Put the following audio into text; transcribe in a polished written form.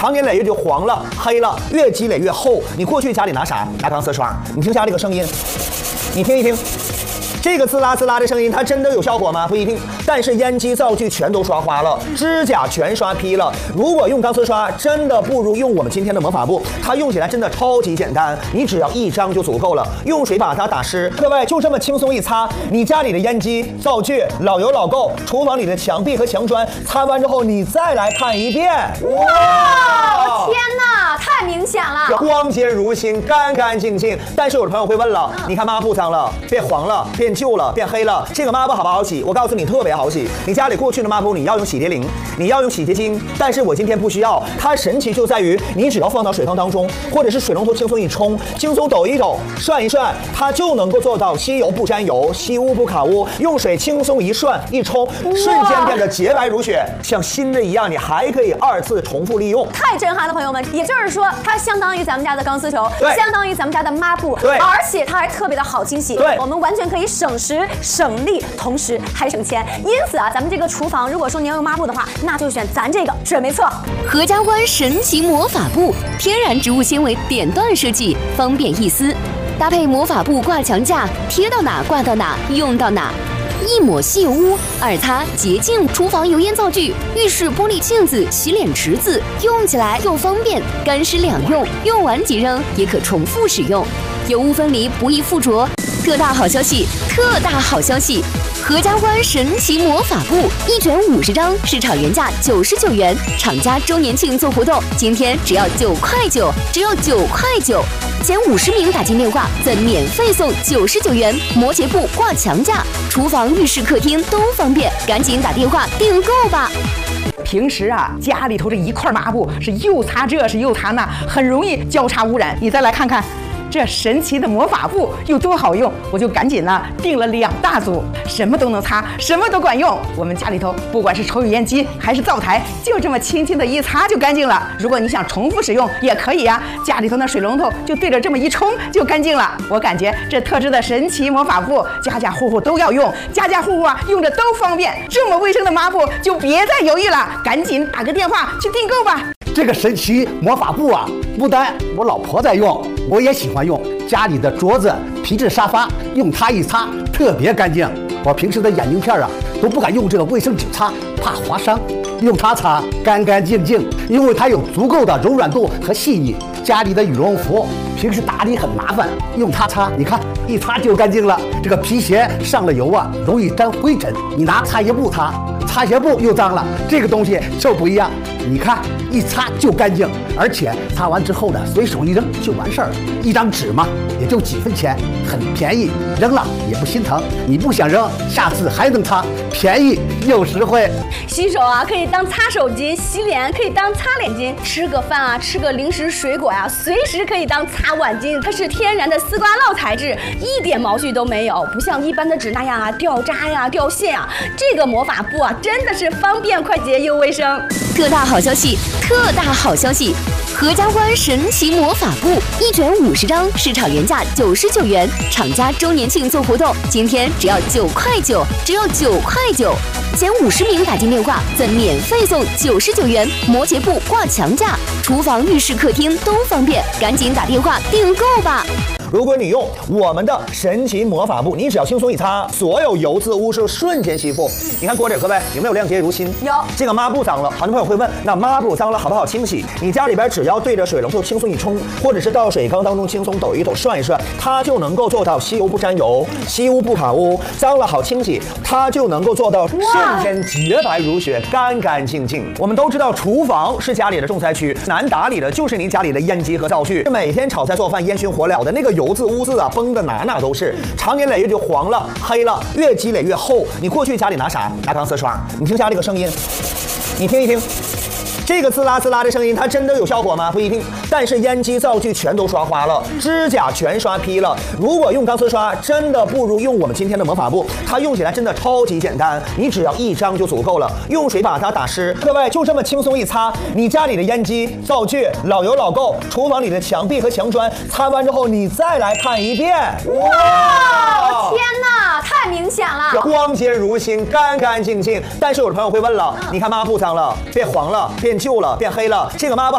常年累月就黄了、黑了，越积累越厚。你过去家里拿啥？拿钢丝刷。你听下这个声音，你听一听。这个滋啦滋啦的声音，它真的有效果吗？不一定。但是烟机灶具全都刷花了，指甲全刷劈了。如果用钢丝刷，真的不如用我们今天的魔法布，它用起来真的超级简单，你只要一张就足够了。用水把它打湿，各位就这么轻松一擦，你家里的烟机、灶具老油老垢，厨房里的墙壁和墙砖，擦完之后你再来看一遍， 哇！天哪，太明显了， 光洁如新，干干净净。但是有的朋友会问了，你看抹布脏了，变黄了，变旧了，变黑了，这个抹布好不好洗？我告诉你，特别好洗。你家里过去的抹布，你要用洗洁灵，你要用洗洁精，但是我今天不需要。它神奇就在于，你只要放到水缸当中，或者是水龙头轻松一冲，轻松抖一抖，涮一涮，它就能够做到吸油不沾油，吸污不卡污。用水轻松一涮一冲，瞬间变得洁白如雪，像新的一样。你还可以2次重复利用， 太震撼了，朋友们！也就是说，它相当于咱们家的钢丝球，相当于咱们家的抹布，而且它还特别的好清洗。我们完全可以省时省力，同时还省钱。因此啊，咱们这个厨房，如果说你要用抹布的话，那就选咱这个，准没错。 合家欢神奇魔法布，天然植物纤维点段设计，方便易撕，搭配魔法布挂墙架，贴到哪挂到哪，用到哪。一抹吸油污，2擦洁净厨房油烟灶具、浴室玻璃镜子、洗脸池子，用起来又方便，干湿两用，用完即扔，也可重复使用，油污分离，不易附着。特大好消息！特大好消息！合家欢神奇魔法布1卷50张，市场原价99元，厂家周年庆做活动，今天只要9块9，只要9块9，前50名打进电话，再免费送99元摩羯布挂墙架，厨房、浴室、客厅都方便，赶紧打电话订购吧。 平时啊，家里头这一块抹布是又擦这是又擦那，很容易交叉污染。你再来看看。这神奇的魔法布有多好用，我就赶紧呢订了2大组，什么都能擦，什么都管用。我们家里头不管是抽油烟机还是灶台，就这么轻轻的一擦就干净了。如果你想重复使用也可以呀，家里头那水龙头就对着这么一冲就干净了。我感觉这特制的神奇魔法布，家家户户都要用，家家户户啊用着都方便。这么卫生的抹布就别再犹豫了，赶紧打个电话去订购吧。 这个神奇魔法布啊，不但我老婆在用，我也喜欢用。家里的桌子、皮质沙发，用它一擦特别干净。我平时的眼镜片啊，都不敢用这个卫生纸擦，怕划伤。用它擦干干净净，因为它有足够的柔软度和细腻。家里的羽绒服平时打理很麻烦，用它擦，你看一擦就干净了。这个皮鞋上了油啊，容易沾灰尘，你拿擦鞋布擦，擦鞋布又脏了。这个东西就不一样，你看一擦就干净，而且擦完之后呢，随手一扔就完事儿了。一张纸嘛，也就几分钱，很便宜，扔了也不心疼。你不想扔，下次还能擦，便宜又实惠。 洗手啊，可以当擦手巾；洗脸可以当擦脸巾；吃个饭啊，吃个零食水果呀，随时可以当擦碗巾。它是天然的丝瓜酪材质，一点毛絮都没有，不像一般的纸那样啊掉渣呀、掉屑啊。这个魔法布啊，真的是方便、快捷又卫生。 特大好消息！特大好消息！合家欢神奇魔法布1卷50张，市场原价99元，厂家周年庆做活动，今天只要9块9，只要9块9，前50名打进电话，再免费送99元摩羯布挂墙架，厨房、浴室、客厅都方便，赶紧打电话订购吧。 如果你用我们的神奇魔法布，你只要轻松一擦，所有油渍污是瞬间吸附。你看锅底，各位有没有亮洁如新？ 有。 这个抹布脏了，很多朋友会问，那抹布脏了好不好清洗？你家里边只要对着水龙头轻松一冲，或者是到水缸当中轻松抖一抖、涮一涮，它就能够做到吸油不沾油、吸污不卡污，脏了好清洗，它就能够做到瞬间洁白如雪、干干净净。我们都知道，厨房是家里的重灾区，难打理的就是您家里的烟机和灶具，每天炒菜做饭烟熏火燎的那个油渍污渍啊，崩的哪都是，常年累月就黄了、黑了，越积累越厚。你过去家里拿啥？拿钢丝刷。你听下这个声音，你听一听。这个滋啦滋啦的声音，它真的有效果吗？不一定。但是烟机灶具全都刷花了，指甲全刷劈了。如果用钢丝刷，真的不如用我们今天的魔法布，它用起来真的超级简单，你只要1张就足够了。用水把它打湿，各位就这么轻松一擦，你家里的烟机、灶具老油老垢，厨房里的墙壁和墙砖，擦完之后你再来看一遍， 哇！天哪，太明显了， 光洁如新，干干净净。但是有的朋友会问了，你看抹布脏了，变黄了，变旧了，变黑了，这个抹布